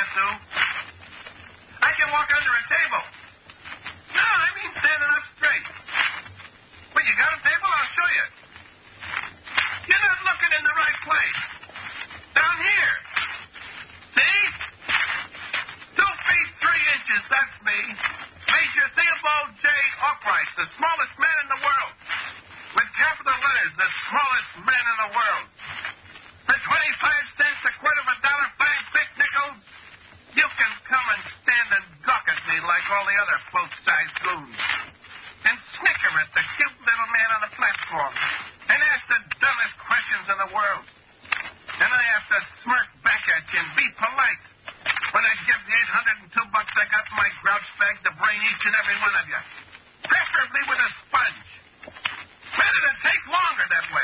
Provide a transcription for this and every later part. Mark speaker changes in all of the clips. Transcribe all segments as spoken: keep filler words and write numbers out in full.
Speaker 1: Sue. I can walk under a table. No, I mean standing up straight. Well, you got a table? I'll show you. You're not looking in the right place. Down here. See? Two feet, three inches, that's me. Major Theobald J. Arkwright, the smallest man in the world. With capital letters, the smallest man in the world. For twenty-five cents a quarter of a dollar, five thick nickels, you can come and stand and gawk at me like all the other boat-sized goons. And snicker at the cute little man on the platform. And ask the dumbest questions in the world. And I have to smirk back at you and be polite when I give the eight hundred two bucks I got in my grouch bag to brain each and every one of you. Preferably with a sponge. Better than take longer that way.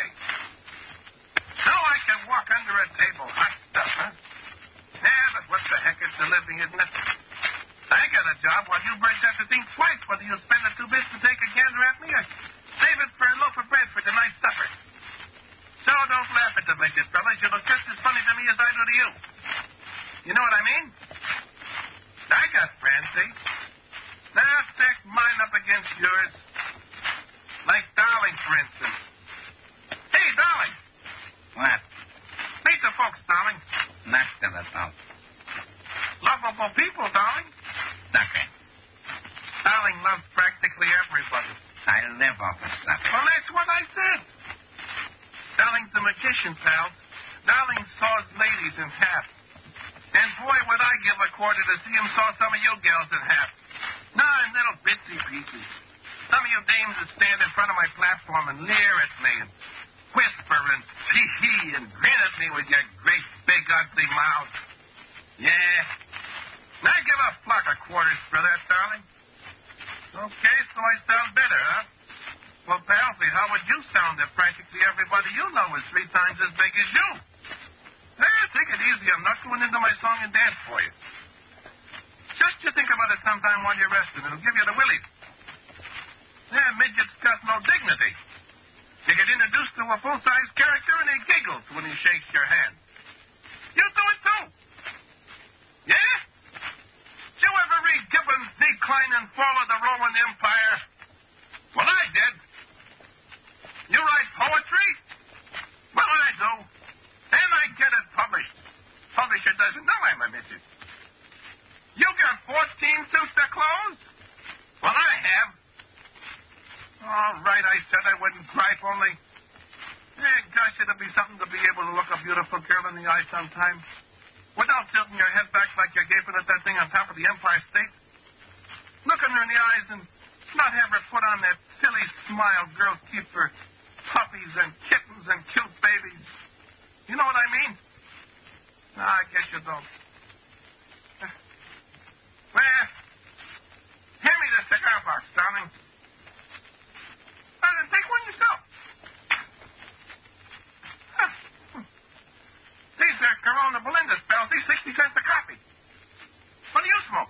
Speaker 1: Now I can walk under a table. Hot stuff, huh? Yeah, but what the heck? It's a living, isn't it? I got a job while you birds have to think twice whether you spend the two bits to take a gander at me or save it for a loaf of bread for tonight's supper. So don't laugh at the midget, fellas. You look just as funny to me as I do to you. You know what I mean? I got friends, see? Now stack mine up against yours. Like Darling, for instance. Hey, Darling.
Speaker 2: What?
Speaker 1: Meet the folks, Darling.
Speaker 2: Not to the folks.
Speaker 1: Lovable people, Darling.
Speaker 2: Sucker.
Speaker 1: Darling loves practically everybody.
Speaker 2: I live off a sucker.
Speaker 1: Well, that's what I said. Darling's a magician, pal. Darling saws ladies in half. And boy, would I give a quarter to see him saw some of you gals in half. No, in little bitsy pieces. Some of you dames that stand in front of my platform and leer at me and whisper and tee-hee and grin at me with your great big ugly mouth. Yeah. Now give a flock of quarters for that, darling. Okay, so I sound better, huh? Well, Palsy, how would you sound if practically everybody you know is three times as big as you? Hey, take it easy. I'm not going into my song and dance for you. Just you think about it sometime while you're resting. It'll give you the willies. Yeah, midget's got no dignity. You get introduced to a full-size character and he giggles when he shakes your hand. You do it too. Yeah? Did you ever read Gibbon's Decline and Fall of the Roman Empire? Well, I did. You write poetry? Well, I do. And I get it published. Publisher doesn't know I'm a midget. You got fourteen suits of clothes? Well, I have. All right, I said I wouldn't gripe, only... Eh, gosh, it'd be something to be able to look a beautiful girl in the eye sometime. Without tilting your head back like you're gaping at that thing on top of the Empire State. Looking her in the eyes and not have her put on that silly smile girls keep for puppies and kittens and cute babies. You know what I mean? No, I guess you don't. Well, hand me the cigar box, darling. Well, then take one yourself. Huh. These are Corona Belinda's, Palsy, sixty cents a copy. What do you smoke?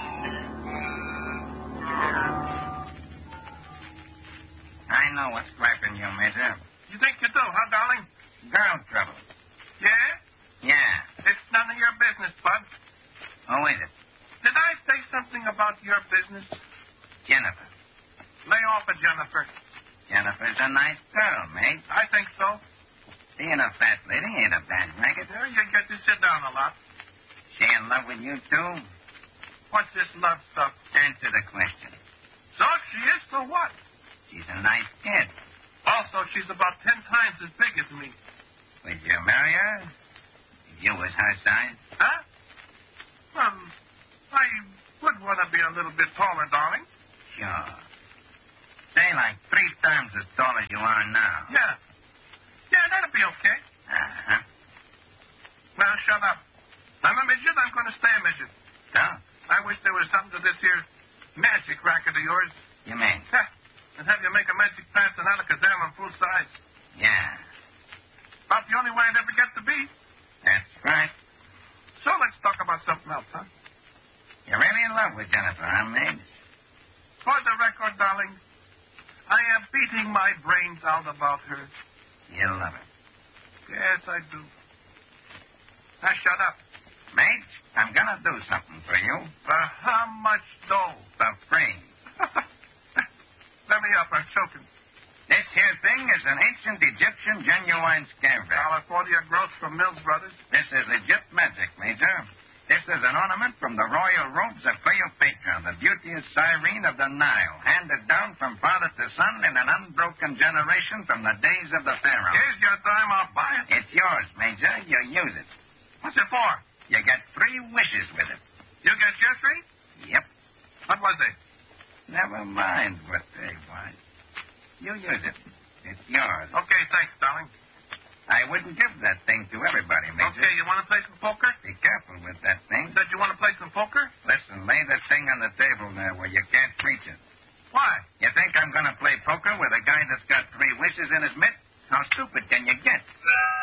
Speaker 2: I know what's griping you, Major.
Speaker 1: You think you do, huh, darling?
Speaker 2: Girl trouble.
Speaker 1: Yeah?
Speaker 2: Yeah.
Speaker 1: It's none of your business, Bud.
Speaker 2: Who is it?
Speaker 1: Did I say something about your business?
Speaker 2: Jennifer.
Speaker 1: Lay off of Jennifer.
Speaker 2: Jennifer's a nice girl, mate.
Speaker 1: I think so.
Speaker 2: Being a fat lady ain't a bad racket.
Speaker 1: Yeah, you get to sit down a lot.
Speaker 2: She in love with you, too?
Speaker 1: What's this love stuff?
Speaker 2: Answer the question.
Speaker 1: So she is, so what?
Speaker 2: She's a nice kid.
Speaker 1: Also, she's about ten times as big as me.
Speaker 2: Would you marry her? If you was her size?
Speaker 1: Huh? Well, I would want to be a little bit taller, darling.
Speaker 2: Sure. Say like three times as tall as you are now.
Speaker 1: Yeah. Yeah, that'll be okay.
Speaker 2: Uh-huh.
Speaker 1: Well, shut up. I'm a midget. I'm going to stay a midget.
Speaker 2: So?
Speaker 1: I wish there was something to this here magic racket of yours.
Speaker 2: You mean?
Speaker 1: Huh. And have you make a magic pass in Alakazam on full size.
Speaker 2: Yeah.
Speaker 1: About the only way I'd ever get to be.
Speaker 2: That's right.
Speaker 1: So let's talk about something else, huh?
Speaker 2: You're really in love with Jennifer, huh, Mig?
Speaker 1: For the record, darling, I am beating my brains out about her.
Speaker 2: You love her.
Speaker 1: Yes, I do. Now, shut up.
Speaker 2: Mig, I'm going. gonna do something for you.
Speaker 1: For how much dough?
Speaker 2: For free.
Speaker 1: Let me up. I'm choking.
Speaker 2: This here thing is an ancient Egyptian genuine scavenger.
Speaker 1: California growth from Mills Brothers.
Speaker 2: This is Egypt magic, Major. This is an ornament from the royal robes of Cleopatra, the beauteous Cyrene of the Nile, handed down from father to son in an unbroken generation from the days of the pharaoh.
Speaker 1: Here's your dime. I'll buy it.
Speaker 2: It's yours, Major. You use it.
Speaker 1: What's it for?
Speaker 2: You get three wishes with it.
Speaker 1: You get your three?
Speaker 2: Yep.
Speaker 1: What was it?
Speaker 2: Never mind what they was. You use it. It's yours.
Speaker 1: Okay, thanks, darling.
Speaker 2: I wouldn't give that thing to everybody, Major.
Speaker 1: Okay, you want to play some poker?
Speaker 2: Be careful with that thing.
Speaker 1: Said you want to play some poker?
Speaker 2: Listen, lay the thing on the table there where you can't reach it.
Speaker 1: Why?
Speaker 2: You think I'm going to play poker with a guy that's got three wishes in his mitt? How stupid can you get?